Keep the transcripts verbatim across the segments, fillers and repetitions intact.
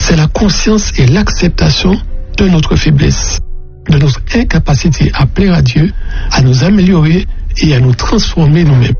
c'est la conscience et l'acceptation de notre faiblesse, de notre incapacité à plaire à Dieu, à nous améliorer et à nous transformer nous-mêmes.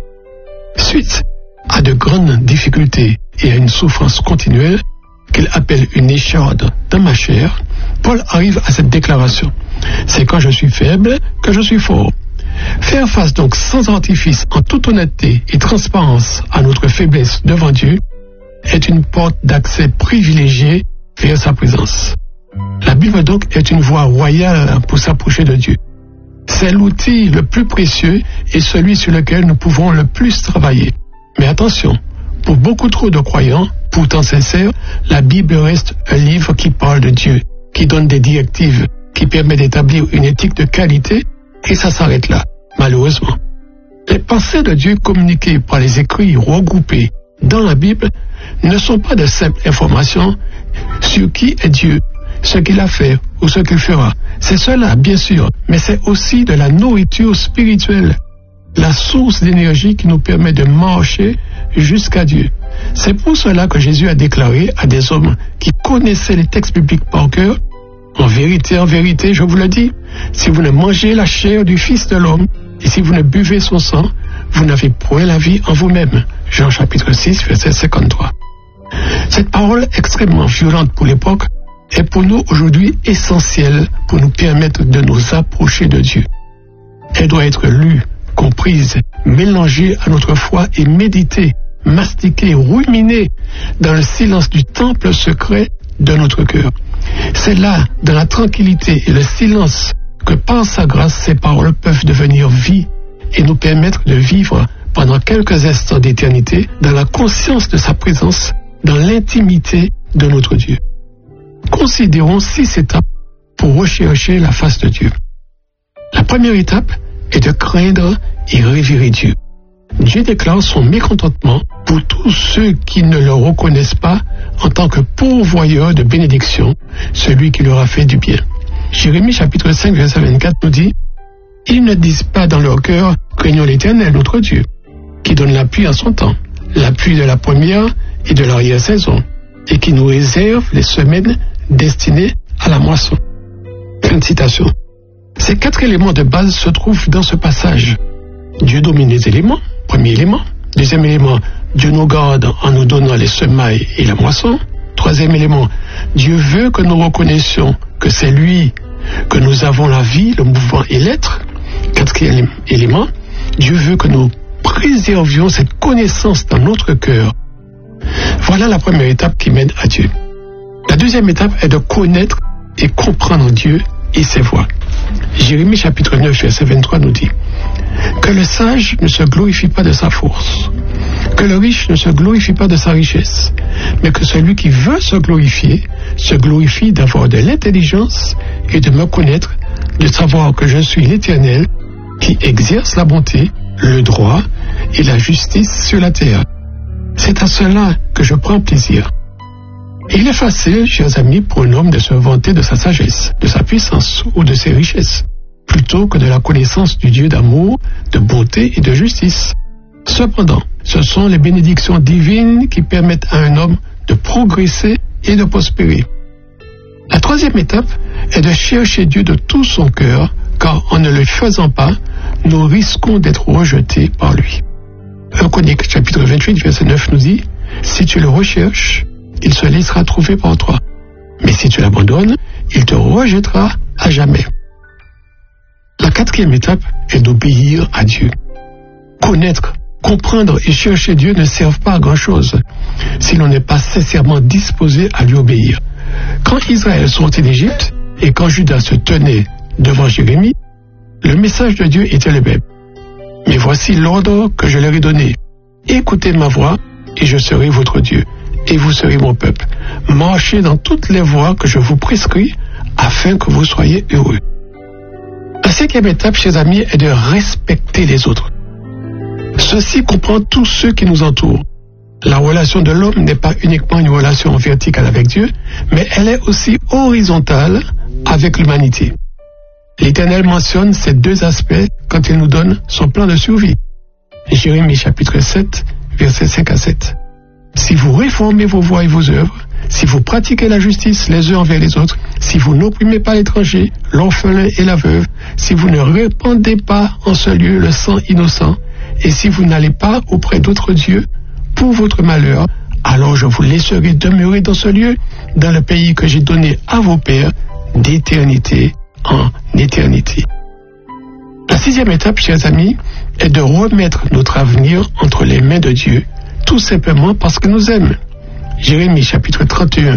Suite à de grandes difficultés et à une souffrance continuelle, qu'il appelle une écharde dans ma chair, Paul arrive à cette déclaration. C'est quand je suis faible que je suis fort. Faire face donc sans artifice, en toute honnêteté et transparence à notre faiblesse devant Dieu est une porte d'accès privilégiée vers sa présence. La Bible donc est une voie royale pour s'approcher de Dieu. C'est l'outil le plus précieux et celui sur lequel nous pouvons le plus travailler. Mais attention, pour beaucoup trop de croyants, pourtant sincères, la Bible reste un livre qui parle de Dieu, qui donne des directives, qui permet d'établir une éthique de qualité, et ça s'arrête là, malheureusement. Les pensées de Dieu communiquées par les écrits regroupés dans la Bible ne sont pas de simples informations sur qui est Dieu, ce qu'il a fait ou ce qu'il fera. C'est cela, bien sûr, mais c'est aussi de la nourriture spirituelle, la source d'énergie qui nous permet de marcher jusqu'à Dieu. C'est pour cela que Jésus a déclaré à des hommes qui connaissaient les textes bibliques par cœur, en vérité, en vérité, je vous le dis, si vous ne mangez la chair du Fils de l'homme et si vous ne buvez son sang, vous n'avez point la vie en vous-même. Jean chapitre six, verset cinquante-trois. Cette parole extrêmement violente pour l'époque est pour nous aujourd'hui essentielle pour nous permettre de nous approcher de Dieu. Elle doit être lue, comprise, mélangée à notre foi et méditée, mastiquée, ruminée dans le silence du temple secret de notre cœur. C'est là, dans la tranquillité et le silence, que par sa grâce, ces paroles peuvent devenir vie et nous permettre de vivre pendant quelques instants d'éternité dans la conscience de sa présence, dans l'intimité de notre Dieu. Considérons six étapes pour rechercher la face de Dieu. La première étape est de craindre et révérer Dieu. Dieu déclare son mécontentement pour tous ceux qui ne le reconnaissent pas en tant que pourvoyeur de bénédiction, celui qui leur a fait du bien. Jérémie chapitre cinq, verset vingt-quatre nous dit « Ils ne disent pas dans leur cœur, craignons l'Éternel, notre Dieu, qui donne la pluie en son temps, la pluie de la première et de l'arrière-saison, et qui nous réserve les semaines destinées à la moisson. » Fin de citation. Ces quatre éléments de base se trouvent dans ce passage. Dieu domine les éléments, premier élément. Deuxième élément, Dieu nous garde en nous donnant les semailles et la moisson. Troisième élément, Dieu veut que nous reconnaissions que c'est lui, que nous avons la vie, le mouvement et l'être. Quatrième élément, Dieu veut que nous préservions cette connaissance dans notre cœur. Voilà la première étape qui mène à Dieu. La deuxième étape est de connaître et comprendre Dieu et ses voies. Jérémie chapitre neuf, verset vingt-trois nous dit « Que le sage ne se glorifie pas de sa force, que le riche ne se glorifie pas de sa richesse, mais que celui qui veut se glorifier se glorifie d'avoir de l'intelligence et de me connaître, de savoir que je suis l'Éternel qui exerce la bonté, le droit et la justice sur la terre. C'est à cela que je prends plaisir. » Il est facile, chers amis, pour un homme de se vanter de sa sagesse, de sa puissance ou de ses richesses, plutôt que de la connaissance du Dieu d'amour, de bonté et de justice. Cependant, ce sont les bénédictions divines qui permettent à un homme de progresser et de prospérer. La troisième étape est de chercher Dieu de tout son cœur, car en ne le faisant pas, nous risquons d'être rejetés par lui. un Chroniques chapitre vingt-huit, verset neuf nous dit « Si tu le recherches, il se laissera trouver par toi. Mais si tu l'abandonnes, il te rejettera à jamais. » La quatrième étape est d'obéir à Dieu. Connaître, comprendre et chercher Dieu ne servent pas à grand-chose si l'on n'est pas sincèrement disposé à lui obéir. Quand Israël sortit d'Égypte et quand Judas se tenait devant Jérémie, le message de Dieu était le même. « Mais voici l'ordre que je leur ai donné. Écoutez ma voix et je serai votre Dieu. Et vous serez mon peuple. Marchez dans toutes les voies que je vous prescris afin que vous soyez heureux. » La cinquième étape, chers amis, est de respecter les autres. Ceci comprend tous ceux qui nous entourent. La relation de l'homme n'est pas uniquement une relation verticale avec Dieu, mais elle est aussi horizontale avec l'humanité. L'Éternel mentionne ces deux aspects quand il nous donne son plan de survie. Jérémie chapitre sept, versets cinq à sept. « Si vous réformez vos voies et vos œuvres, si vous pratiquez la justice les uns envers les autres, si vous n'opprimez pas l'étranger, l'orphelin et la veuve, si vous ne répandez pas en ce lieu le sang innocent, et si vous n'allez pas auprès d'autres dieux pour votre malheur, alors je vous laisserai demeurer dans ce lieu, dans le pays que j'ai donné à vos pères, d'éternité en éternité. La sixième étape, chers amis, est de remettre notre avenir entre les mains de Dieu, tout simplement parce qu'il nous aime. Jérémie chapitre trente et un,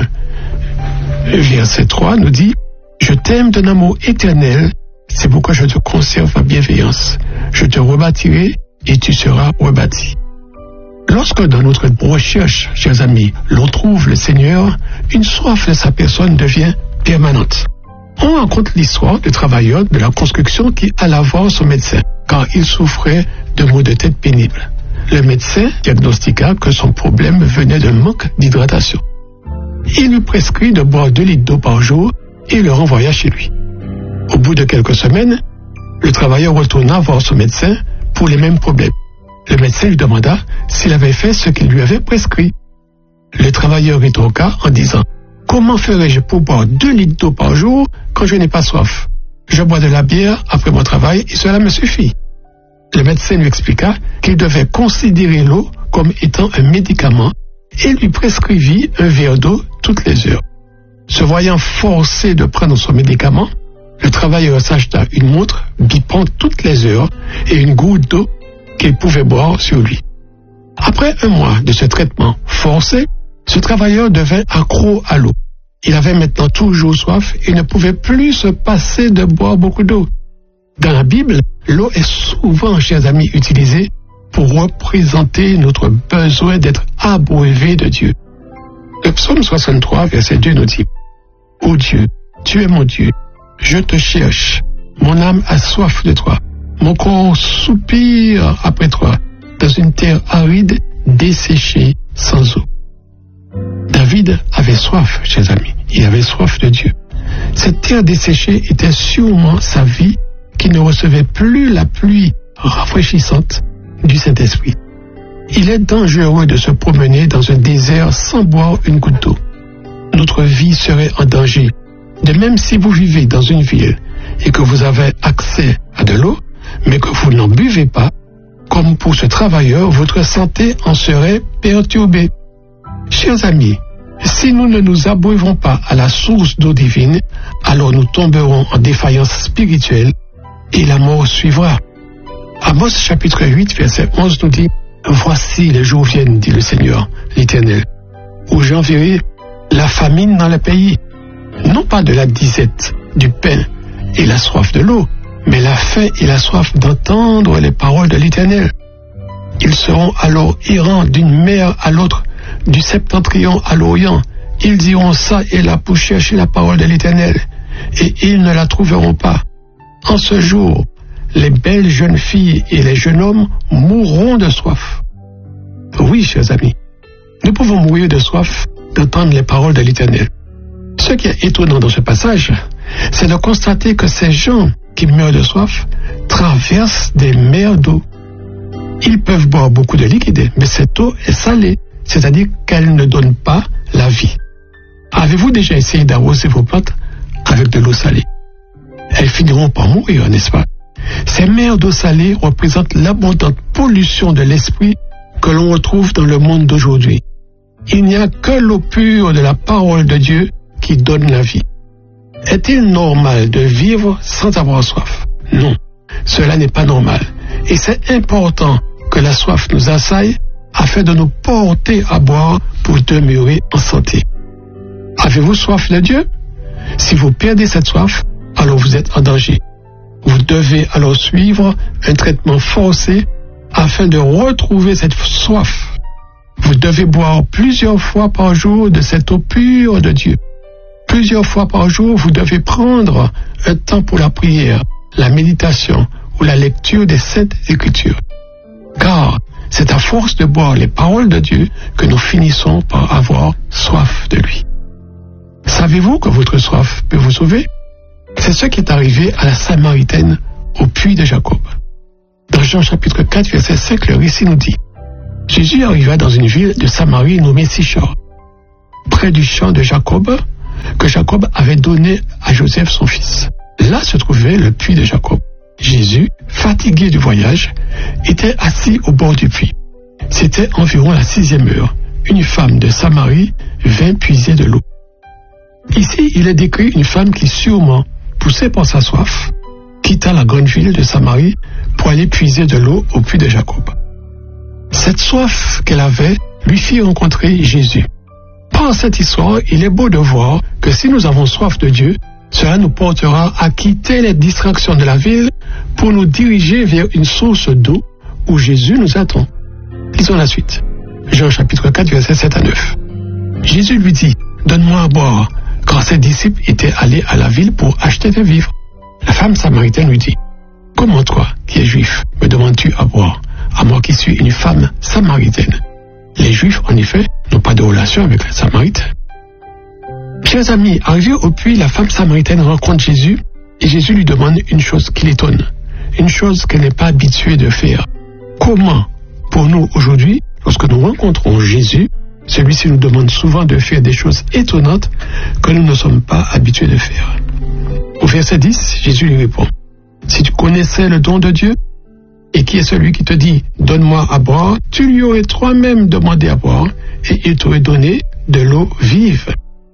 verset trois nous dit « Je t'aime d'un amour éternel, c'est pourquoi je te conserve ma bienveillance. Je te rebâtirai et tu seras rebâti. » Lorsque dans notre recherche, chers amis, l'on trouve le Seigneur, une soif de sa personne devient permanente. On rencontre l'histoire de travailleurs de la construction qui alla voir son médecin, car il souffrait de maux de tête pénibles. Le médecin diagnostiqua que son problème venait d'un manque d'hydratation. Il lui prescrit de boire deux litres d'eau par jour et le renvoya chez lui. Au bout de quelques semaines, le travailleur retourna voir son médecin pour les mêmes problèmes. Le médecin lui demanda s'il avait fait ce qu'il lui avait prescrit. Le travailleur rétorqua en disant « Comment ferais-je pour boire deux litres d'eau par jour quand je n'ai pas soif? Je bois de la bière après mon travail et cela me suffit. » Le médecin lui expliqua qu'il devait considérer l'eau comme étant un médicament et lui prescrivit un verre d'eau toutes les heures. Se voyant forcé de prendre son médicament, le travailleur s'acheta une montre bipant toutes les heures et une goutte d'eau qu'il pouvait boire sur lui. Après un mois de ce traitement forcé, ce travailleur devint accro à l'eau. Il avait maintenant toujours soif et ne pouvait plus se passer de boire beaucoup d'eau. Dans la Bible, l'eau est souvent, chers amis, utilisée pour représenter notre besoin d'être abreuvé de Dieu. Le psaume soixante-trois, verset deux nous dit « Ô Dieu, tu es mon Dieu, je te cherche, mon âme a soif de toi, mon corps soupire après toi, dans une terre aride, desséchée, sans eau. » David avait soif, chers amis, il avait soif de Dieu. Cette terre desséchée était sûrement sa vie qui ne recevait plus la pluie rafraîchissante du Saint-Esprit. Il est dangereux de se promener dans un désert sans boire une goutte d'eau. Notre vie serait en danger. De même si vous vivez dans une ville et que vous avez accès à de l'eau, mais que vous n'en buvez pas, comme pour ce travailleur, votre santé en serait perturbée. Chers amis, si nous ne nous abreuvons pas à la source d'eau divine, alors nous tomberons en défaillance spirituelle et la mort suivra. Amos chapitre huit, verset onze nous dit « Voici les jours viennent, dit le Seigneur, l'Éternel, où j'enverrai la famine dans le pays, non pas de la disette, du pain et la soif de l'eau, mais la faim et la soif d'entendre les paroles de l'Éternel. Ils seront alors errants d'une mer à l'autre, du septentrion à l'orient. Ils iront ça et là pour chercher la parole de l'Éternel, et ils ne la trouveront pas. En ce jour, les belles jeunes filles et les jeunes hommes mourront de soif. » Oui, chers amis, nous pouvons mourir de soif d'entendre les paroles de l'Éternel. Ce qui est étonnant dans ce passage, c'est de constater que ces gens qui meurent de soif traversent des mers d'eau. Ils peuvent boire beaucoup de liquide, mais cette eau est salée, c'est-à-dire qu'elle ne donne pas la vie. Avez-vous déjà essayé d'arroser vos plantes avec de l'eau salée? Elles finiront par mourir, n'est-ce pas? Ces mers d'eau salée représentent l'abondante pollution de l'esprit que l'on retrouve dans le monde d'aujourd'hui. Il n'y a que l'eau pure de la parole de Dieu qui donne la vie. Est-il normal de vivre sans avoir soif? Non, cela n'est pas normal. Et c'est important que la soif nous assaille afin de nous porter à boire pour demeurer en santé. Avez-vous soif de Dieu? Si vous perdez cette soif, alors vous êtes en danger. Vous devez alors suivre un traitement forcé afin de retrouver cette soif. Vous devez boire plusieurs fois par jour de cette eau pure de Dieu. Plusieurs fois par jour, vous devez prendre un temps pour la prière, la méditation ou la lecture des Saintes Écritures. Car c'est à force de boire les paroles de Dieu que nous finissons par avoir soif de lui. Savez-vous que votre soif peut vous sauver? C'est ce qui est arrivé à la Samaritaine au puits de Jacob. Dans Jean chapitre quatre, verset cinq, le récit nous dit « Jésus arriva dans une ville de Samarie nommée Sichar. près du champ de Jacob, que Jacob avait donné à Joseph son fils. Là se trouvait le puits de Jacob. Jésus, fatigué du voyage, était assis au bord du puits. C'était environ la sixième heure. Une femme de Samarie vint puiser de l'eau. Ici, il est décrit une femme qui sûrement, poussée par sa soif, quitta la grande ville de Samarie pour aller puiser de l'eau au puits de Jacob. Cette soif qu'elle avait lui fit rencontrer Jésus. Par cette histoire, il est beau de voir que si nous avons soif de Dieu, cela nous portera à quitter les distractions de la ville pour nous diriger vers une source d'eau où Jésus nous attend. Lisons la suite. Jean chapitre quatre, versets sept à neuf. Jésus lui dit, « Donne-moi à boire », car ses disciples étaient allés à la ville pour acheter des vivres. La femme samaritaine lui dit, « Comment toi, qui es juif, me demandes-tu à boire, à moi qui suis une femme samaritaine ?» Les Juifs, en effet, n'ont pas de relation avec les Samaritains. Chers amis, arrivés au puits, la femme samaritaine rencontre Jésus et Jésus lui demande une chose qui l'étonne, une chose qu'elle n'est pas habituée de faire. Comment, pour nous aujourd'hui, lorsque nous rencontrons Jésus, celui-ci nous demande souvent de faire des choses étonnantes que nous ne sommes pas habitués de faire. Au verset dix, Jésus lui répond, « Si tu connaissais le don de Dieu, et qui est celui qui te dit, donne-moi à boire, tu lui aurais toi-même demandé à boire, et il t'aurait donné de l'eau vive. »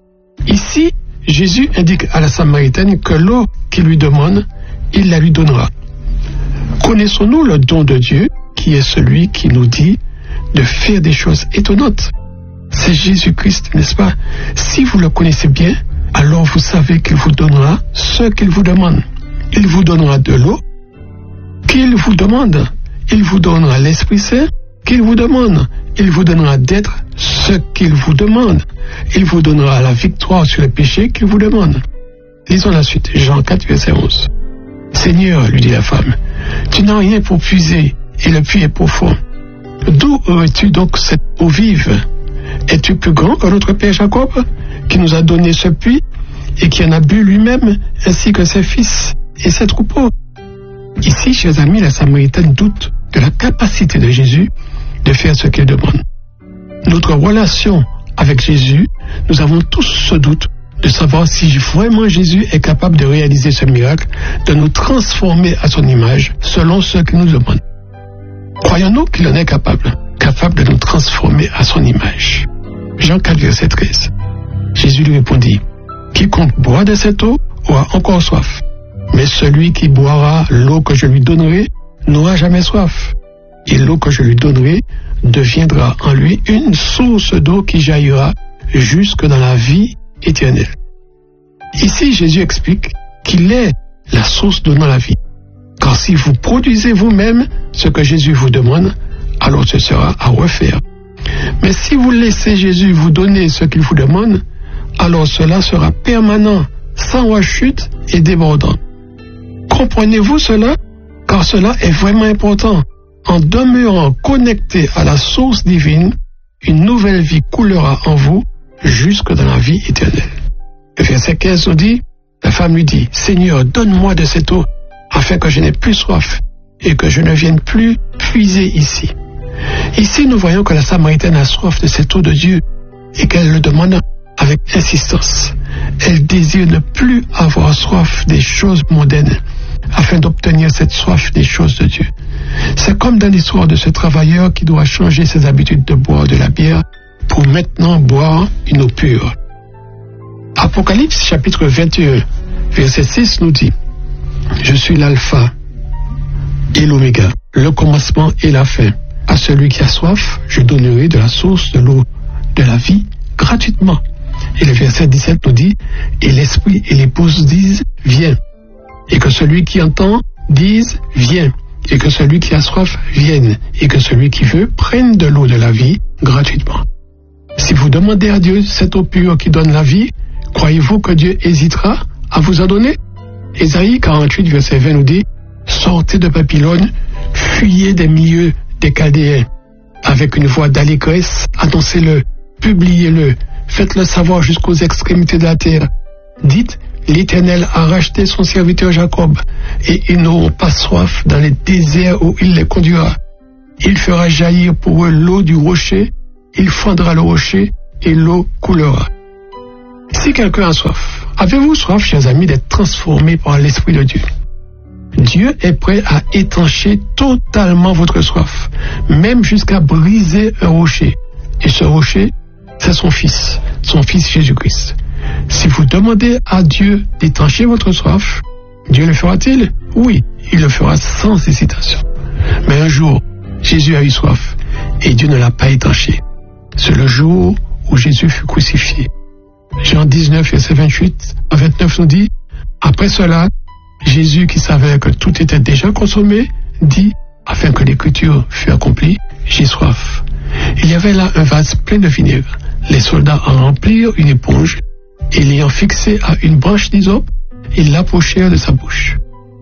Ici, Jésus indique à la Samaritaine que l'eau qu'il lui demande, il la lui donnera. Connaissons-nous le don de Dieu, qui est celui qui nous dit de faire des choses étonnantes? C'est Jésus-Christ, n'est-ce pas? Si vous le connaissez bien, alors vous savez qu'il vous donnera ce qu'il vous demande. Il vous donnera de l'eau qu'il vous demande. Il vous donnera l'Esprit Saint qu'il vous demande. Il vous donnera d'être ce qu'il vous demande. Il vous donnera la victoire sur le péché qu'il vous demande. Lisons la suite, Jean quatre, verset onze. Seigneur, lui dit la femme, tu n'as rien pour puiser et le puits est profond. D'où aurais-tu donc cette eau vive? Es-tu plus grand que notre père Jacob, qui nous a donné ce puits et qui en a bu lui-même, ainsi que ses fils et ses troupeaux? Ici, chers amis, la Samaritaine doute de la capacité de Jésus de faire ce qu'il demande. Notre relation avec Jésus, nous avons tous ce doute de savoir si vraiment Jésus est capable de réaliser ce miracle, de nous transformer à son image selon ce qu'il nous demande. Croyons-nous qu'il en est capable, capable de nous transformer à son image? Jean quatre, verset treize. Jésus lui répondit, « Quiconque boit de cette eau aura encore soif, mais celui qui boira l'eau que je lui donnerai n'aura jamais soif. Et l'eau que je lui donnerai deviendra en lui une source d'eau qui jaillira jusque dans la vie éternelle. » Ici, Jésus explique qu'il est la source donnant la vie. Car si vous produisez vous-même ce que Jésus vous demande, alors ce sera à refaire. Mais si vous laissez Jésus vous donner ce qu'il vous demande, alors cela sera permanent, sans rechute et débordant. Comprenez-vous cela? Car cela est vraiment important. En demeurant connecté à la source divine, une nouvelle vie coulera en vous jusque dans la vie éternelle. Le verset quinze nous dit, la femme lui dit, « Seigneur, donne-moi de cette eau, afin que je n'ai plus soif et que je ne vienne plus puiser ici. » Ici, nous voyons que la Samaritaine a soif de cette eau de Dieu et qu'elle le demande avec insistance. Elle désire ne plus avoir soif des choses mondaines afin d'obtenir cette soif des choses de Dieu. C'est comme dans l'histoire de ce travailleur qui doit changer ses habitudes de boire de la bière pour maintenant boire une eau pure. Apocalypse chapitre vingt et un, verset six nous dit, « Je suis l'alpha et l'oméga, le commencement et la fin. À celui qui a soif, je donnerai de la source de l'eau de la vie gratuitement. » Et le verset dix-sept nous dit, « Et l'esprit et l'épouse disent, viens. Et que celui qui entend dise, viens. Et que celui qui a soif vienne. Et que celui qui veut prenne de l'eau de la vie gratuitement. » Si vous demandez à Dieu cette eau pure qui donne la vie, croyez-vous que Dieu hésitera à vous en donner? Ésaïe quarante-huit, verset vingt nous dit, « Sortez de Babylone, fuyez des milieux des Chaldéens. Avec une voix d'allégresse, annoncez-le, publiez-le, faites-le savoir jusqu'aux extrémités de la terre. Dites, l'Éternel a racheté son serviteur Jacob, et ils n'auront pas soif dans les déserts où il les conduira. Il fera jaillir pour eux l'eau du rocher, il fendra le rocher, et l'eau coulera. Si quelqu'un a soif, avez-vous soif, chers amis, d'être transformé par l'Esprit de Dieu? Dieu est prêt à étancher totalement votre soif, même jusqu'à briser un rocher. Et ce rocher, c'est son Fils, son Fils Jésus-Christ. Si vous demandez à Dieu d'étancher votre soif, Dieu le fera-t-il? Oui, il le fera sans hésitation. Mais un jour, Jésus a eu soif et Dieu ne l'a pas étanché. C'est le jour où Jésus fut crucifié. Jean dix-neuf, verset vingt-huit à vingt-neuf nous dit, après cela, Jésus, qui savait que tout était déjà consommé, dit, afin que l'écriture fût accomplie, j'ai soif. Il y avait là un vase plein de vinaigre. Les soldats en remplirent une éponge et l'ayant fixé à une branche d'hysope, ils l'approchèrent de sa bouche.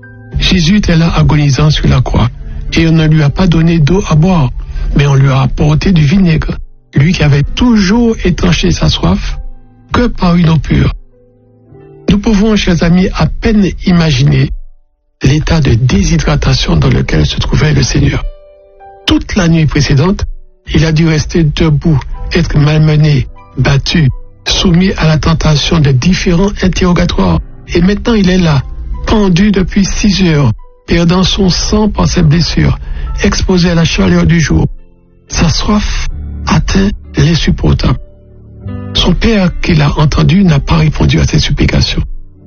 Jésus était là agonisant sur la croix et on ne lui a pas donné d'eau à boire, mais on lui a apporté du vinaigre, lui qui avait toujours étanché sa soif, que par une eau pure. Nous pouvons, chers amis, à peine imaginer l'état de déshydratation dans lequel se trouvait le Seigneur. Toute la nuit précédente, il a dû rester debout, être malmené, battu, soumis à la tentation de différents interrogatoires. Et maintenant il est là, pendu depuis six heures, perdant son sang par ses blessures, exposé à la chaleur du jour. Sa soif atteint l'insupportable. Son père qu'il a entendu n'a pas répondu à ses supplications.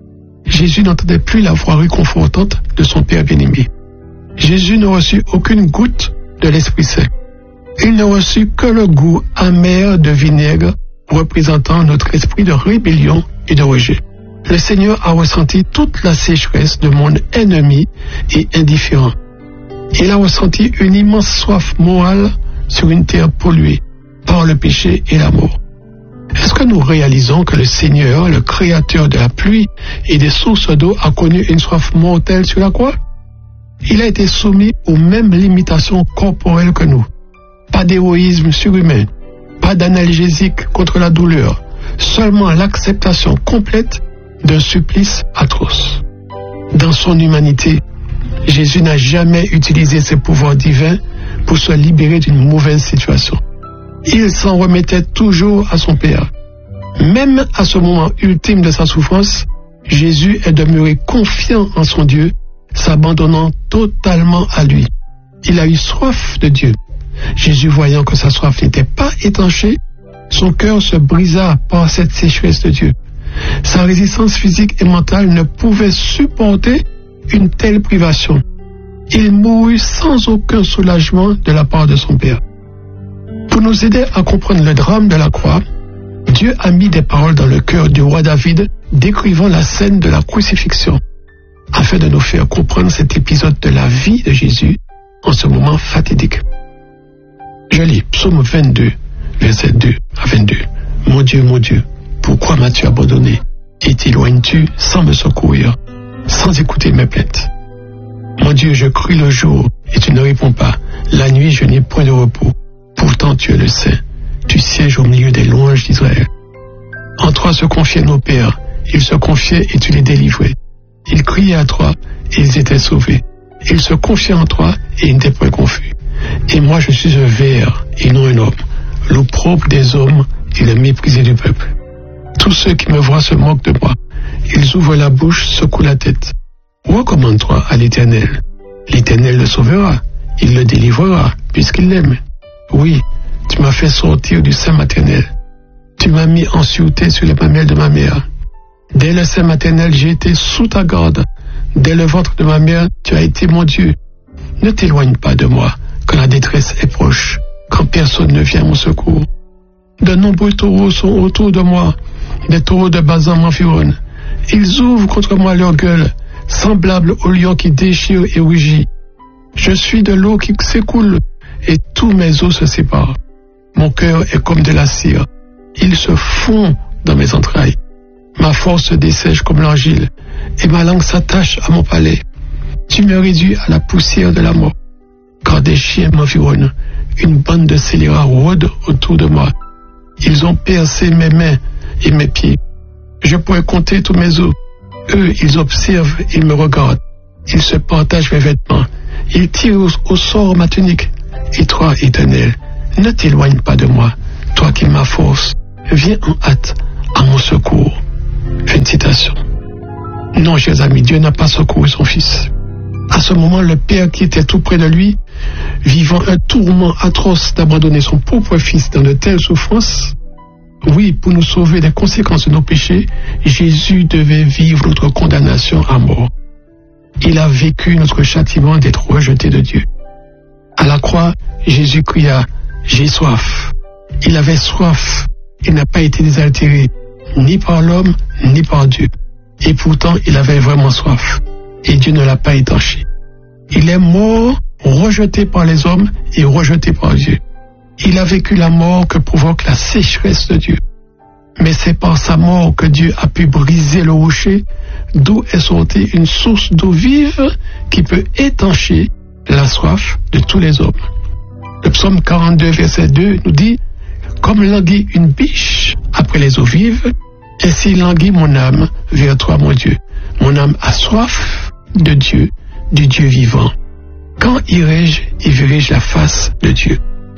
Jésus n'entendait plus la voix réconfortante de son Père bien-aimé. Jésus ne reçut aucune goutte de l'Esprit Saint. Il ne reçut que le goût amer de vinaigre représentant notre esprit de rébellion et de rejet. Le Seigneur a ressenti toute la sécheresse de mon ennemi et indifférent. Il a ressenti une immense soif morale sur une terre polluée par le péché et la mort. Est-ce que nous réalisons que le Seigneur, le Créateur de la pluie et des sources d'eau, a connu une soif mortelle sur la croix? Il a été soumis aux mêmes limitations corporelles que nous. Pas d'héroïsme surhumain, pas d'analgésique contre la douleur, seulement l'acceptation complète d'un supplice atroce. Dans son humanité, Jésus n'a jamais utilisé ses pouvoirs divins pour se libérer d'une mauvaise situation. Il s'en remettait toujours à son Père. Même à ce moment ultime de sa souffrance, Jésus est demeuré confiant en son Dieu, s'abandonnant totalement à lui. Il a eu soif de Dieu. Jésus, voyant que sa soif n'était pas étanchée, son cœur se brisa par cette sécheresse de Dieu. Sa résistance physique et mentale ne pouvait supporter une telle privation. Il mourut sans aucun soulagement de la part de son Père. Pour nous aider à comprendre le drame de la croix, Dieu a mis des paroles dans le cœur du roi David décrivant la scène de la crucifixion, afin de nous faire comprendre cet épisode de la vie de Jésus en ce moment fatidique. Je lis Psaume vingt-deux, versets deux à vingt-deux. Mon Dieu, mon Dieu, pourquoi m'as-tu abandonné et t'éloignes-tu sans me secourir, sans écouter mes plaintes? Mon Dieu, je crie le jour et tu ne réponds pas. La nuit, je n'ai point de repos. Pourtant, tu es le Saint. Tu sièges au milieu des louanges d'Israël. En toi se confiaient nos pères. Ils se confiaient et tu les délivrais. Ils criaient à toi et ils étaient sauvés. Ils se confiaient en toi et ils n'étaient point confus. Et moi, je suis un ver et non un homme, l'opprobre des hommes et le méprisé du peuple. Tous ceux qui me voient se moquent de moi. Ils ouvrent la bouche, secouent la tête. Recommande-toi à l'Éternel. L'Éternel le sauvera. Il le délivrera, puisqu'il l'aime. Oui, tu m'as fait sortir du sein maternel. Tu m'as mis en sûreté sur les mamelles de ma mère. Dès le sein maternel, j'ai été sous ta garde. Dès le ventre de ma mère, tu as été mon Dieu. Ne t'éloigne pas de moi, quand la détresse est proche, quand personne ne vient à mon secours. De nombreux taureaux sont autour de moi. Des taureaux de Basan m'environnent. Ils ouvrent contre moi leur gueule, semblables au lion qui déchire et rugit. Je suis de l'eau qui s'écoule, et tous mes os se séparent. Mon cœur est comme de la cire. Il se fond dans mes entrailles. Ma force se dessèche comme l'argile, et ma langue s'attache à mon palais. Tu me réduis à la poussière de la mort. Car des chiens m'environnent, une bande de scélérats rôde autour de moi. Ils ont percé mes mains et mes pieds. Je pourrais compter tous mes os. Eux, ils observent, ils me regardent. Ils se partagent mes vêtements. Ils tirent au, au sort ma tunique. Et toi, Éternel, ne t'éloigne pas de moi, toi qui ma force. viens en hâte à mon secours. Fin de citation. Non, chers amis, Dieu n'a pas secouru son fils. À ce moment, le père qui était tout près de lui, vivant un tourment atroce d'abandonner son propre fils dans de telles souffrances, oui, pour nous sauver des conséquences de nos péchés, Jésus devait vivre notre condamnation à mort. Il a vécu notre châtiment d'être rejeté de Dieu. À la croix, Jésus cria « J'ai soif ». Il avait soif. Il n'a pas été désaltéré, ni par l'homme, ni par Dieu. Et pourtant, il avait vraiment soif. Et Dieu ne l'a pas étanché. Il est mort, rejeté par les hommes et rejeté par Dieu. Il a vécu la mort que provoque la sécheresse de Dieu. Mais c'est par sa mort que Dieu a pu briser le rocher, d'où est sortie une source d'eau vive qui peut étancher la soif de tous les hommes. Le psaume quarante-deux, verset deux nous dit « Comme languit une biche après les eaux vives, ainsi languit mon âme vers toi, mon Dieu. Mon âme a soif de Dieu, du Dieu vivant. Quand irai-je et verrai-je la face de Dieu ?»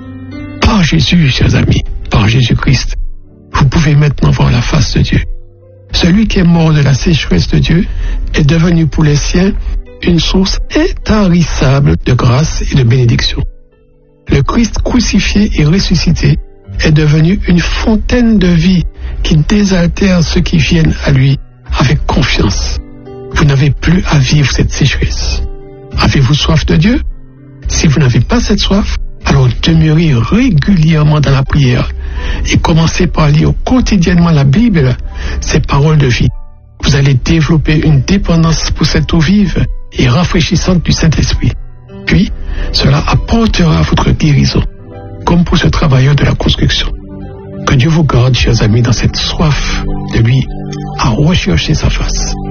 Par Jésus, chers amis, par Jésus-Christ, vous pouvez maintenant voir la face de Dieu. Celui qui est mort de la sécheresse de Dieu est devenu pour les siens une source intarissable de grâce et de bénédiction. Le Christ crucifié et ressuscité est devenu une fontaine de vie qui désaltère ceux qui viennent à lui avec confiance. Vous n'avez plus à vivre cette sécheresse. Avez-vous soif de Dieu? Si vous n'avez pas cette soif, alors demeurez régulièrement dans la prière et commencez par lire quotidiennement la Bible, ces paroles de vie. Vous allez développer une dépendance pour cette eau vive et rafraîchissante du Saint-Esprit. Puis, cela apportera votre guérison, comme pour ce travailleur de la construction. Que Dieu vous garde, chers amis, dans cette soif de lui à rechercher sa face.